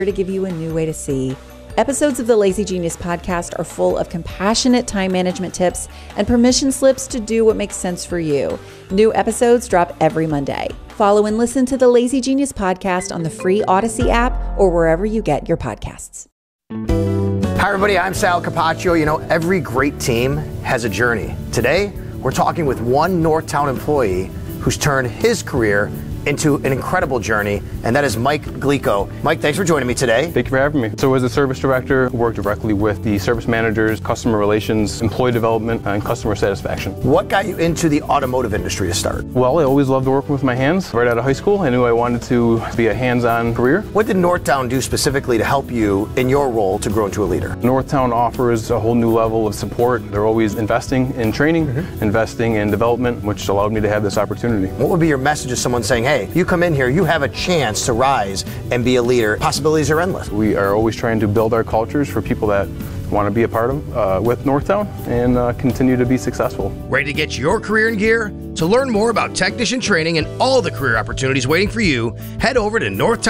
to give you a new way to see. Episodes of the Lazy Genius podcast are full of compassionate time management tips and permission slips to do what makes sense for you. New episodes drop every Monday. Follow and listen to the Lazy Genius podcast on the free Odyssey app or wherever you get your podcasts. Hi, everybody. I'm Sal Capaccio. You know, every great team has a journey. Today, we're talking with one Northtown employee who's turned his career into an incredible journey, and that is Mike Glico. Mike, thanks for joining me today. Thank you for having me. So as a service director, I work directly with the service managers, customer relations, employee development, and customer satisfaction. What got you into the automotive industry to start? Well, I always loved working with my hands. Right out of high school, I knew I wanted to be a hands-on career. What did Northtown do specifically to help you in your role to grow into a leader? Northtown offers a whole new level of support. They're always investing in training, investing in development, which allowed me to have this opportunity. What would be your message to someone saying, hey, you come in here, you have a chance to rise and be a leader. Possibilities are endless. We are always trying to build our cultures for people that want to be a part of with Northtown and continue to be successful. Ready to get your career in gear? To learn more about technician training and all the career opportunities waiting for you, head over to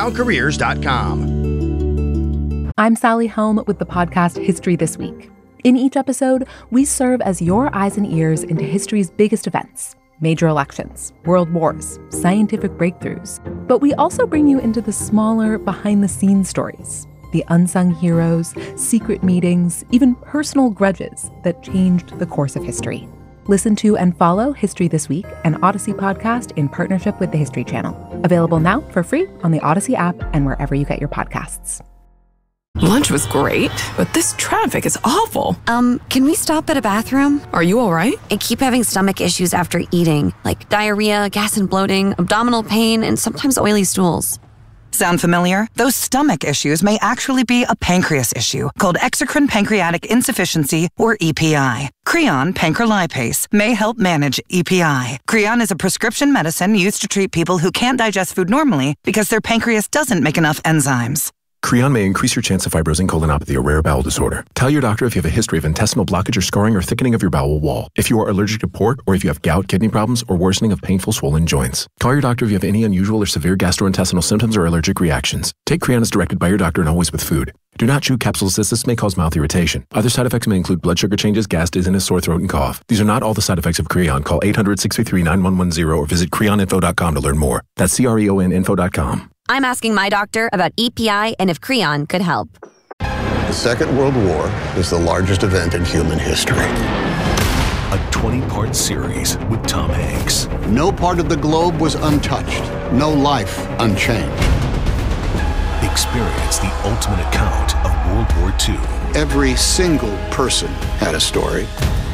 northtowncareers.com. I'm Sally Helm with the podcast History This Week. In each episode, we serve as your eyes and ears into history's biggest events. Major elections, world wars, scientific breakthroughs. But we also bring you into the smaller, behind-the-scenes stories, the unsung heroes, secret meetings, even personal grudges that changed the course of history. Listen to and follow History This Week, an Odyssey podcast in partnership with the History Channel. Available now for free on the Odyssey app and wherever you get your podcasts. Lunch was great, but this traffic is awful. Can we stop at a bathroom? Are you all right? I keep having stomach issues after eating, like diarrhea, gas and bloating, abdominal pain, and sometimes oily stools. Sound familiar? Those stomach issues may actually be a pancreas issue called exocrine pancreatic insufficiency, or EPI. Creon pancrelipase may help manage EPI. Creon is a prescription medicine used to treat people who can't digest food normally because their pancreas doesn't make enough enzymes. Creon may increase your chance of fibrosing colonopathy, a rare bowel disorder. Tell your doctor if you have a history of intestinal blockage or scarring or thickening of your bowel wall, if you are allergic to pork, or if you have gout, kidney problems, or worsening of painful swollen joints. Call your doctor if you have any unusual or severe gastrointestinal symptoms or allergic reactions. Take Creon as directed by your doctor and always with food. Do not chew capsules as this may cause mouth irritation. Other side effects may include blood sugar changes, gas, dizziness, sore throat, and cough. These are not all the side effects of Creon. Call 800-633-9110 or visit creoninfo.com to learn more. That's creoninfo.com. I'm asking my doctor about EPI and if Creon could help. The Second World War is the largest event in human history. A 20-part series with Tom Hanks. No part of the globe was untouched. No life unchanged. Experience the ultimate account of World War II. Every single person had a story.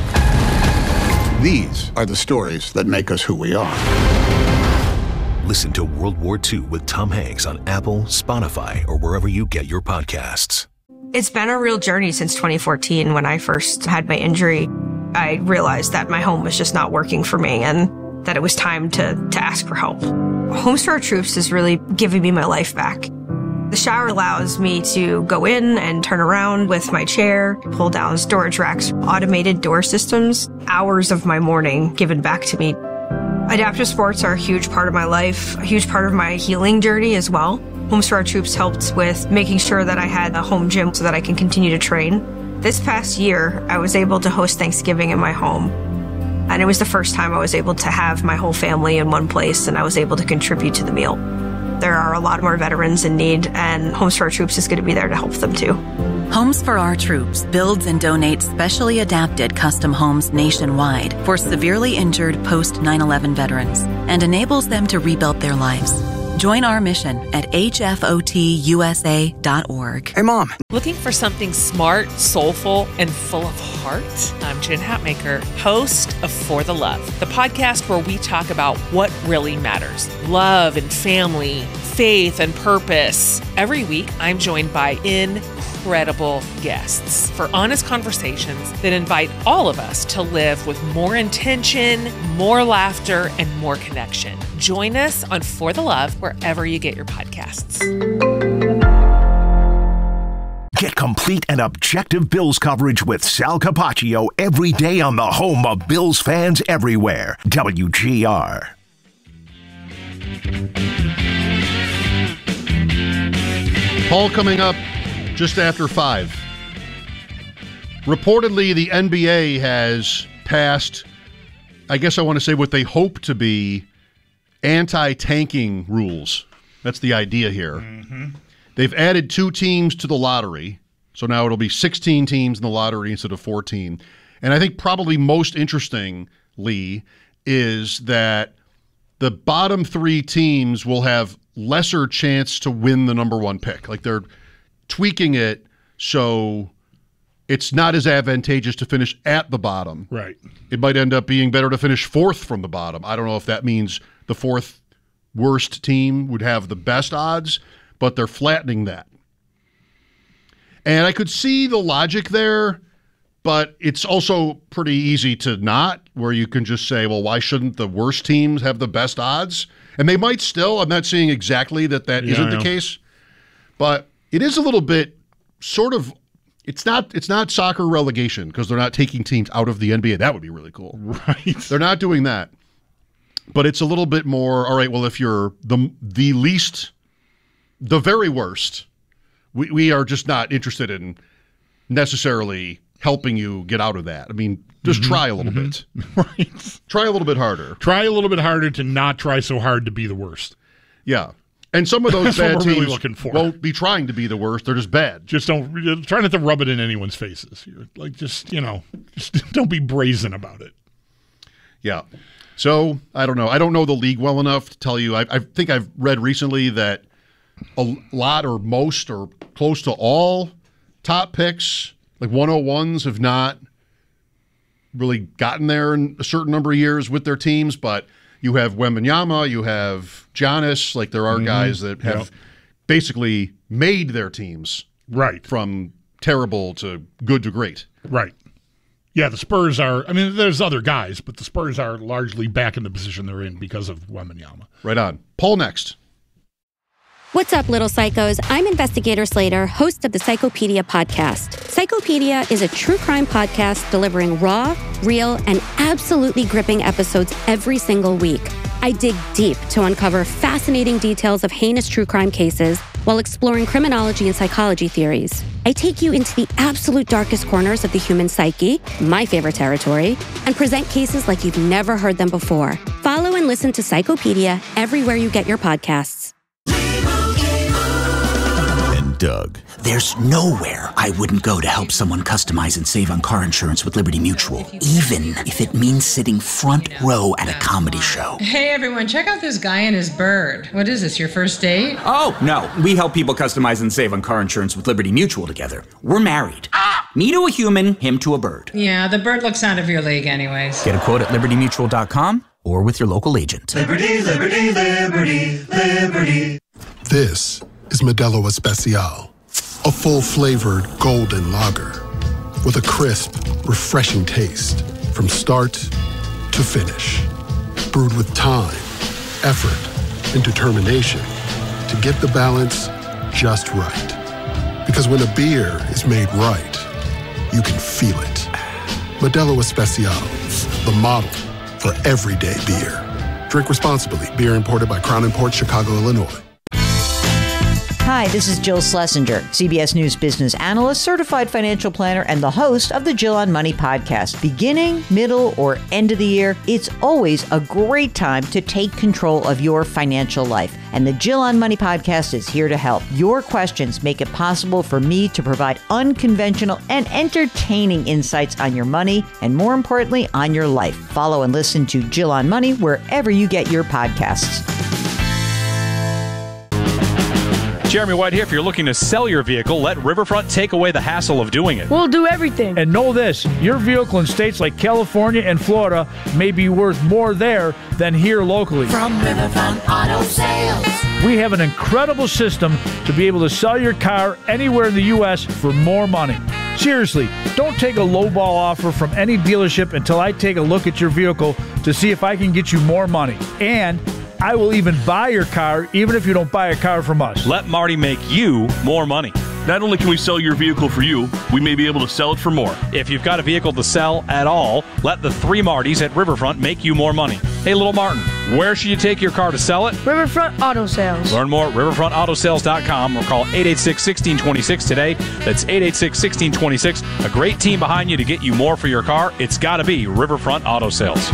These are the stories that make us who we are. Listen to World War II with Tom Hanks on Apple, Spotify, or wherever you get your podcasts. It's been a real journey since 2014. When I first had my injury, I realized that my home was just not working for me and that it was time to ask for help. Homes for Our Troops is really giving me my life back. The shower allows me to go in and turn around with my chair, pull down storage racks, automated door systems, hours of my morning given back to me. Adaptive sports are a huge part of my life, a huge part of my healing journey as well. Homes for Our Troops helped with making sure that I had a home gym so that I can continue to train. This past year, I was able to host Thanksgiving in my home. And it was the first time I was able to have my whole family in one place and I was able to contribute to the meal. There are a lot more veterans in need and Homes for Our Troops is going to be there to help them too. Homes for Our Troops builds and donates specially adapted custom homes nationwide for severely injured post-9/11 veterans and enables them to rebuild their lives. Join our mission at hfotusa.org. Hey, Mom. Looking for something smart, soulful, and full of heart? I'm Jen Hatmaker, host of For the Love, the podcast where we talk about what really matters. Love and family, faith and purpose. Every week, I'm joined by incredible guests for honest conversations that invite all of us to live with more intention, more laughter, and more connection. Join us on For the Love wherever you get your podcasts. Get complete and objective Bills coverage with Sal Capaccio every day on the home of Bills fans everywhere. WGR. Paul coming up just after 5. Reportedly, the NBA has passed, I guess I want to say what they hope to be, anti-tanking rules. That's the idea here. Mm-hmm. They've added 2 teams to the lottery, so now it'll be 16 teams in the lottery instead of 14. And I think probably most interestingly is that the bottom 3 teams will have lesser chance to win the number 1 pick. Like they're tweaking it so it's not as advantageous to finish at the bottom. Right. It might end up being better to finish 4th from the bottom. I don't know if that means the 4th worst team would have the best odds, but they're flattening that. And I could see the logic there, but it's also pretty easy to not, where you can just say, well, why shouldn't the worst teams have the best odds? And they might still. I'm not saying exactly that isn't the case, but it is a little bit sort of, it's not soccer relegation because they're not taking teams out of the NBA. That would be really cool. Right. They're not doing that. But it's a little bit more, all right, well, if you're the least, the very worst, we are just not interested in necessarily helping you get out of that. I mean, just try a little bit. Right. Try a little bit harder. Try a little bit harder to not try so hard to be the worst. Yeah. And some of those bad teams really looking for. Won't be trying to be the worst. They're just bad. Just try not to rub it in anyone's faces. Just don't be brazen about it. Yeah. So, I don't know. I don't know the league well enough to tell you. I think I've read recently that a lot or most or close to all top picks, like 101s, have not really gotten there in a certain number of years with their teams, but you have Wembanyama, you have Giannis, like there are guys that have basically made their teams from terrible to good to great. Right. Yeah, the Spurs are, I mean, there's other guys, but the Spurs are largely back in the position they're in because of Wembanyama. Right on. Paul next. What's up, little psychos? I'm Investigator Slater, host of the Psychopedia podcast. Psychopedia is a true crime podcast delivering raw, real, and absolutely gripping episodes every single week. I dig deep to uncover fascinating details of heinous true crime cases while exploring criminology and psychology theories. I take you into the absolute darkest corners of the human psyche, my favorite territory, and present cases like you've never heard them before. Follow and listen to Psychopedia everywhere you get your podcasts. Doug. There's nowhere I wouldn't go to help someone customize and save on car insurance with Liberty Mutual, even if it means sitting front row at a comedy show. Hey everyone, check out this guy and his bird. What is this, your first date? Oh, no. We help people customize and save on car insurance with Liberty Mutual together. We're married. Me to a human, him to a bird. Yeah, the bird looks out of your league anyways. Get a quote at libertymutual.com or with your local agent. Liberty, liberty, liberty, liberty. This is Modelo Especial, a full-flavored golden lager with a crisp, refreshing taste from start to finish. Brewed with time, effort, and determination to get the balance just right. Because when a beer is made right, you can feel it. Modelo Especial, the model for everyday beer. Drink responsibly. Beer imported by Crown Imports, Chicago, Illinois. Hi, this is Jill Schlesinger, CBS News business analyst, certified financial planner, and the host of the Jill on Money podcast. Beginning, middle, or end of the year, it's always a great time to take control of your financial life. And the Jill on Money podcast is here to help. Your questions make it possible for me to provide unconventional and entertaining insights on your money and, more importantly, on your life. Follow and listen to Jill on Money wherever you get your podcasts. Jeremy White here. If you're looking to sell your vehicle, let Riverfront take away the hassle of doing it. We'll do everything. And know this, your vehicle in states like California and Florida may be worth more there than here locally. From Riverfront Auto Sales. We have an incredible system to be able to sell your car anywhere in the U.S. for more money. Seriously, don't take a lowball offer from any dealership until I take a look at your vehicle to see if I can get you more money. And I will even buy your car, even if you don't buy a car from us. Let Marty make you more money. Not only can we sell your vehicle for you, we may be able to sell it for more. If you've got a vehicle to sell at all, let the three Martys at Riverfront make you more money. Hey, little Martin, Where should you take your car to sell it? Riverfront Auto Sales. Learn more at riverfrontautosales.com or call 886-1626 today. That's 886-1626. A great team behind you to get you more for your car. It's got to be Riverfront Auto Sales.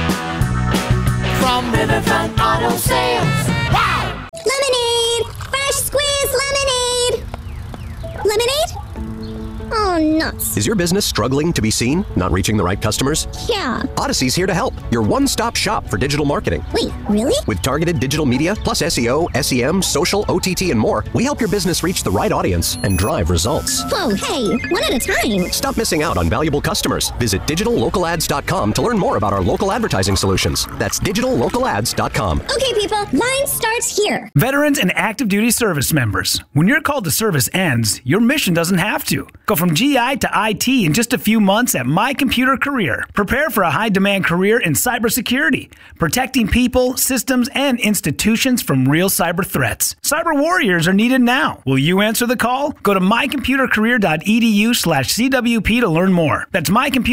From Riverfront Auto Sales. Wow! Lemonade! Fresh squeezed lemonade! Lemonade? Oh, nuts. Is your business struggling to be seen? Not reaching the right customers? Yeah. Odyssey's here to help. Your one-stop shop for digital marketing. Wait, really? With targeted digital media, plus SEO, SEM, social, OTT, and more, we help your business reach the right audience and drive results. Whoa, hey, one at a time. Stop missing out on valuable customers. Visit digitallocalads.com to learn more about our local advertising solutions. That's digitallocalads.com. Okay, people, line starts here. Veterans and active duty service members. When your call to service ends, your mission doesn't have to. Go from GI to IT in just a few months at My Computer Career. Prepare for a high-demand career in cybersecurity, protecting people, systems, and institutions from real cyber threats. Cyber warriors are needed now. Will you answer the call? Go to mycomputercareer.edu/CWP to learn more. That's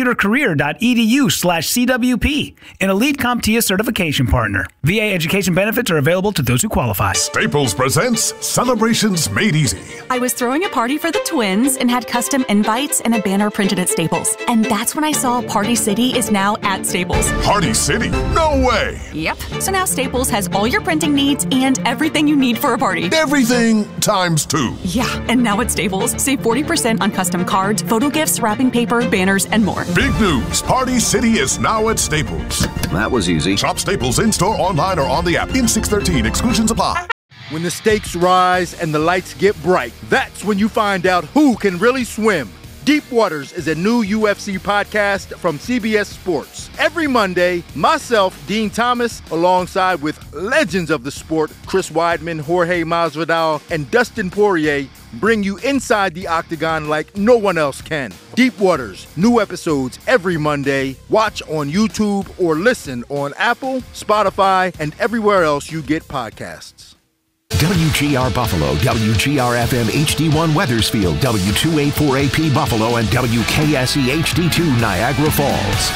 mycomputercareer.edu/CWP, an elite CompTIA certification partner. VA education benefits are available to those who qualify. Staples presents Celebrations Made Easy. I was throwing a party for the twins and had custom invites and a banner printed at Staples. And that's when I saw Party City is now at Staples. Party City? No way! Yep. So now Staples has all your printing needs and everything you need for a party. Everything times 2. Yeah, and now at Staples, save 40% on custom cards, photo gifts, wrapping paper, banners, and more. Big news! Party City is now at Staples. That was easy. Shop Staples in-store, online, or on the app. In 613, exclusions apply. When the stakes rise and the lights get bright, that's when you find out who can really swim. Deep Waters is a new UFC podcast from CBS Sports. Every Monday, myself, Dean Thomas, alongside with legends of the sport, Chris Weidman, Jorge Masvidal, and Dustin Poirier, bring you inside the octagon like no one else can. Deep Waters, new episodes every Monday. Watch on YouTube or listen on Apple, Spotify, and everywhere else you get podcasts. WGR Buffalo, WGR-FM HD1 Weathersfield, W284AP Buffalo, and WKSE HD2 Niagara Falls.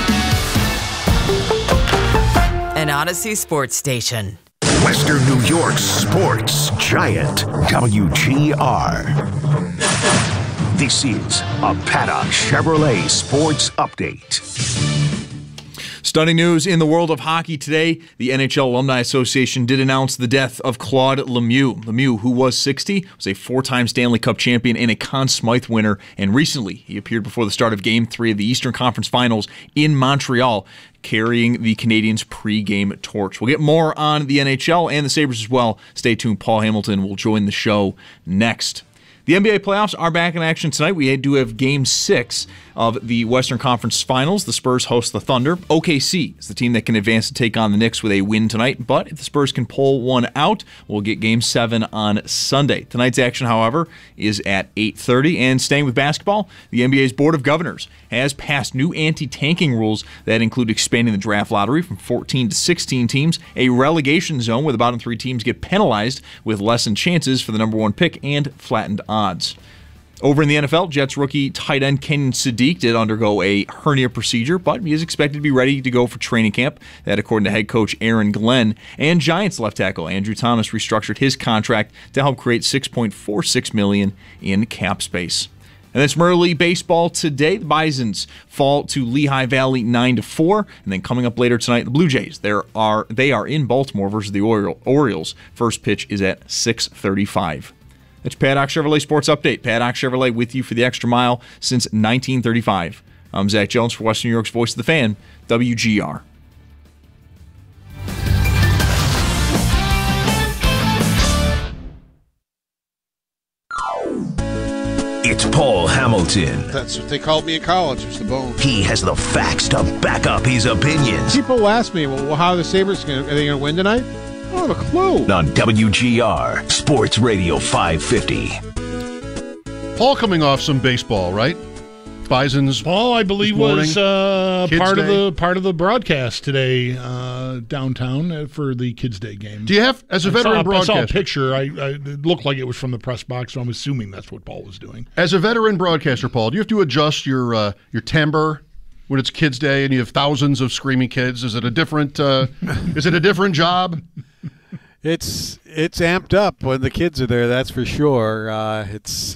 An Odyssey sports station. Western New York's sports giant, WGR. This is a Paddock Chevrolet Sports Update. Stunning news in the world of hockey today. The NHL Alumni Association did announce the death of Claude Lemieux. Lemieux, who was 60, was a 4-time Stanley Cup champion and a Conn Smythe winner. And recently, he appeared before the start of Game 3 of the Eastern Conference Finals in Montreal, carrying the Canadiens' pre-game torch. We'll get more on the NHL and the Sabres as well. Stay tuned. Paul Hamilton will join the show next. The NBA playoffs are back in action tonight. We do have Game 6 of the Western Conference Finals. The Spurs host the Thunder. OKC is the team that can advance to take on the Knicks with a win tonight. But if the Spurs can pull one out, we'll get Game 7 on Sunday. Tonight's action, however, is at 8:30. And staying with basketball, the NBA's Board of Governors has passed new anti-tanking rules that include expanding the draft lottery from 14 to 16 teams, a relegation zone where the bottom 3 teams get penalized with lessened chances for the number 1 pick, and flattened odds. Over in the NFL, Jets rookie tight end Kenyon Sadiq did undergo a hernia procedure, but he is expected to be ready to go for training camp. That, according to head coach Aaron Glenn. And Giants left tackle Andrew Thomas restructured his contract to help create $6.46 million in cap space. And that's Merle League baseball today. The Bisons fall to Lehigh Valley 9-4, and then coming up later tonight, the Blue Jays. They are in Baltimore versus the Orioles. First pitch is at 6:35. That's Paddock Chevrolet Sports Update. Paddock Chevrolet with you for the extra mile since 1935. I'm Zach Jones for Western New York's Voice of the Fan, WGR. It's Paul Hamilton. That's what they called me in college, was the bone. He has the facts to back up his opinions. People ask me, well, how are the Sabres are they going to win tonight? I don't have a clue. On WGR, Sports Radio 550. Paul coming off some baseball, right? Bison's. Paul, I believe, was part of the broadcast today downtown for the Kids Day game. Do you have, as a veteran broadcaster? I saw a picture. It looked like it was from the press box, so I'm assuming that's what Paul was doing. As a veteran broadcaster, Paul, do you have to adjust your timbre when it's Kids Day and you have thousands of screaming kids? Is it a different? Is it a different job? It's amped up when the kids are there. That's for sure. It's